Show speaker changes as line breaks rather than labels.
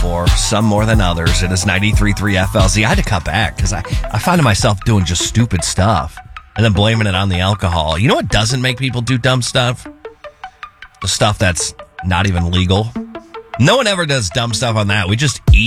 before, some more than others. It is 93.3 FLZ. I had to cut back because I find myself doing just stupid stuff and then blaming it on the alcohol. You know what doesn't make people do dumb stuff? The stuff that's not even legal. No one ever does dumb stuff on that. We just eat.